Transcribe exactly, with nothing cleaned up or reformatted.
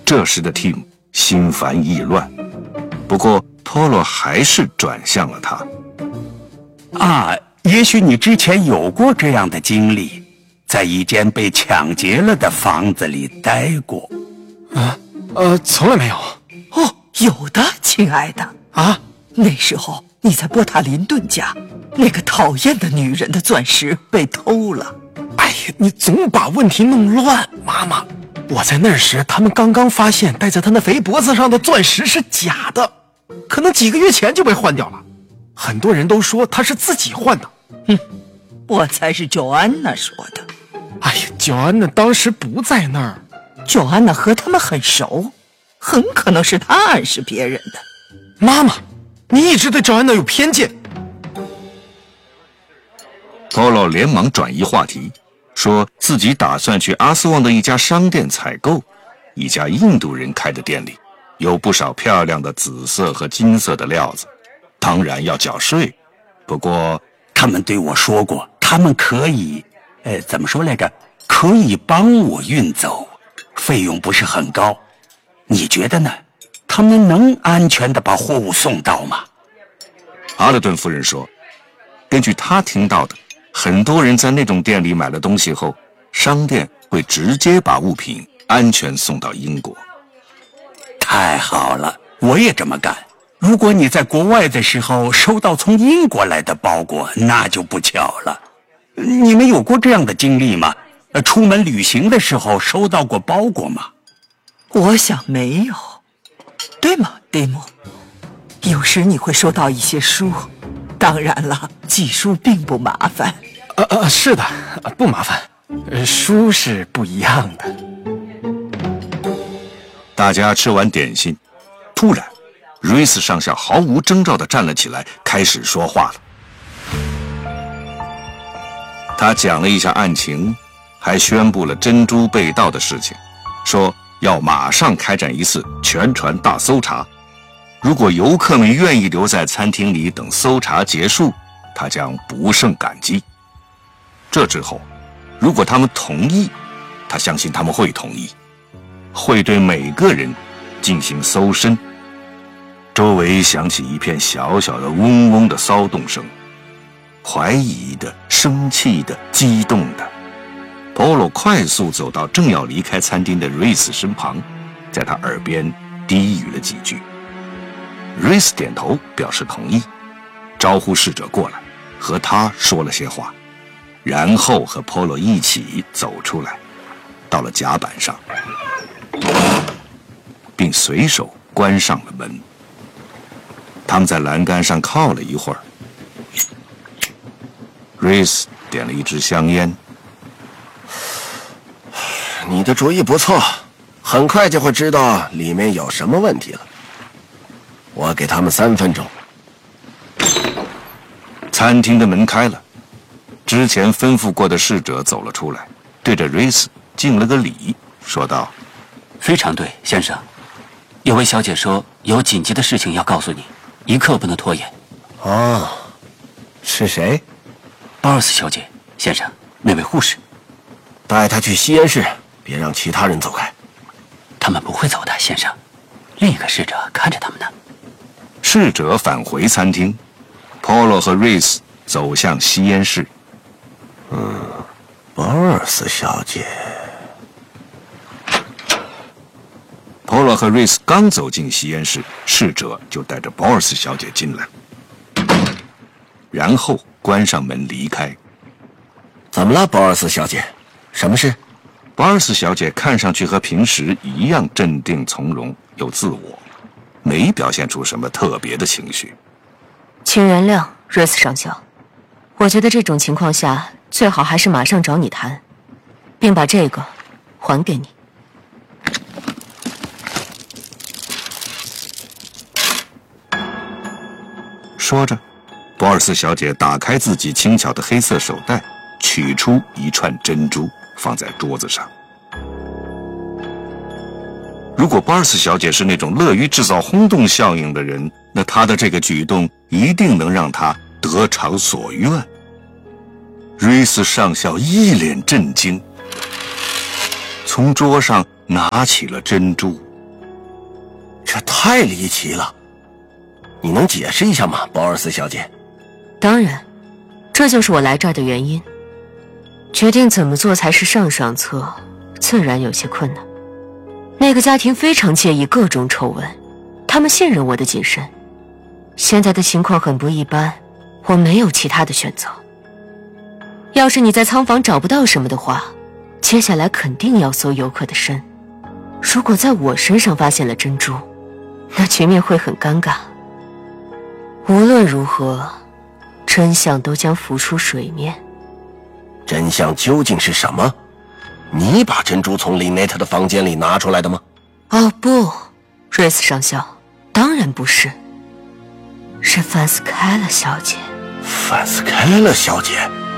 这时的 Tim 心烦意乱，不过 Polo 还是转向了他。 啊，也许你之前有过这样的经历，在一间被抢劫了的房子里待过。 啊，呃，从来没有。 哦，有的，亲爱的。 啊， 那时候你在波塔林顿家，那个讨厌的女人的钻石被偷了。 哎呀，你总把问题弄乱，妈妈。我在那时，他们刚刚发现戴在他那肥脖子上的钻石是假的，可能几个月前就被换掉了。很多人都说他是自己换的。 哼，我猜是乔安娜说的。 哎呀，乔安娜当时不在那儿。 乔安娜和他们很熟，很可能是她暗示别人的。 妈妈，你一直对乔安娜有偏见。 Polo 连忙转移话题，说自己打算去阿斯旺的一家商店采购，一家印度人开的店里，有不少漂亮的紫色和金色的料子，当然要缴税。不过他们对我说过，他们可以，呃，怎么说来着？可以帮我运走，费用不是很高。你觉得呢？他们能安全地把货物送到吗？ 阿勒顿夫人说，根据她听到的，很多人在那种店里买了东西后，商店会直接把物品安全送到英国。 太好了，我也这么干。如果你在国外的时候收到从英国来的包裹，那就不巧了。你们有过这样的经历吗？出门旅行的时候收到过包裹吗？ 我想没有。对吗，蒂姆？有时你会收到一些书，当然了，寄书并不麻烦。 呃呃，是的，不麻烦。呃，书是不一样的。 大家吃完点心，突然，瑞斯上校毫无征兆地站了起来，开始说话了。他讲了一下案情，还宣布了珍珠被盗的事情，说要马上开展一次全船大搜查。如果游客们愿意留在餐厅里等搜查结束，他将不胜感激。这之后，如果他们同意，他相信他们会同意，会对每个人进行搜身。周围响起一片小小的嗡嗡的骚动声，怀疑的、生气的、激动的。Polo 快速走到正要离开餐厅的瑞斯身旁，在他耳边低语了几句。瑞斯点头表示同意，招呼侍者过来，和他说了些话，然后和 Polo 一起走出来，到了甲板上，并随手关上了门。他们在栏杆上靠了一会儿，瑞斯点了一支香烟。 你的主意不错，很快就会知道里面有什么问题了。我给他们三分钟。 餐厅的门开了，之前吩咐过的侍者走了出来，对着瑞斯敬了个礼，说道：“ 非常对，先生。有位小姐说有紧急的事情要告诉你，一刻不能拖延。” 哦，是谁？ 鲍尔斯小姐，先生，那位护士。 带她去吸烟室，别让其他人走开。 他们不会走的，先生。另一个侍者看着他们呢。 侍者返回餐厅 ，Polo 和瑞斯走向吸烟室。 嗯，保尔斯小姐。 Polo 和瑞斯刚走进吸烟室，侍者就带着保尔斯小姐进来，然后关上门离开。 怎么了，保尔斯小姐？什么事？ 保尔斯小姐看上去和平时一样镇定从容，有自我，没表现出什么特别的情绪。 请原谅，瑞斯上校，我觉得这种情况下最好还是马上找你谈，并把这个还给你。 说着，保尔斯小姐打开自己轻巧的黑色手袋，取出一串珍珠，放在桌子上。如果保尔斯小姐是那种乐于制造轰动效应的人，那她的这个举动一定能让她得偿所愿。瑞斯上校一脸震惊，从桌上拿起了珍珠， 这太离奇了，你能解释一下吗，保尔斯小姐？ 当然，这就是我来这儿的原因。决定怎么做才是上上策，自然有些困难。那个家庭非常介意各种丑闻，他们信任我的谨慎。现在的情况很不一般，我没有其他的选择。要是你在仓房找不到什么的话，接下来肯定要搜游客的身。如果在我身上发现了珍珠，那局面会很尴尬。无论如何，真相都将浮出水面。 真相究竟是什么？你把珍珠从琳内特的房间里拿出来的吗？ 哦不，瑞斯上校，当然不是，是范斯凯勒小姐。 范斯凯勒小姐？